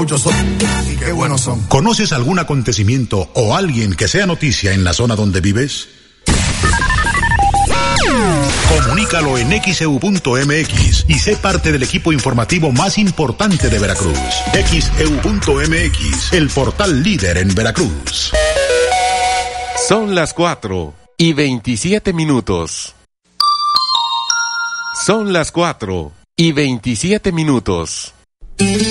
muchos son y qué buenos son. ¿Conoces algún acontecimiento o alguien que sea noticia en la zona donde vives? Comunícalo en xeu.mx y sé parte del equipo informativo más importante de Veracruz. xeu.mx, el portal líder en Veracruz. Son las 4:27. Son las 4:27.